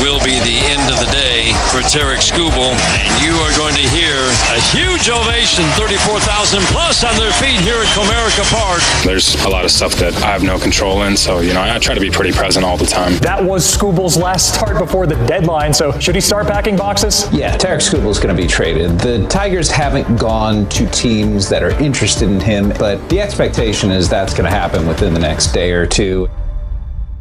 will be the end of the day for Tarik Skubal. And you are going to hear a huge ovation, 34,000 plus on their feet here at Comerica Park. There's a lot of stuff that I have no control in, so, I try to be pretty present all the time. That was Skubal's last start before the deadline, so should he start packing boxes? Yeah, Tarik Skubal's going to be traded. The Tigers haven't gone to teams that are interested in him, but the expectation is that's going to happen within the next day or two.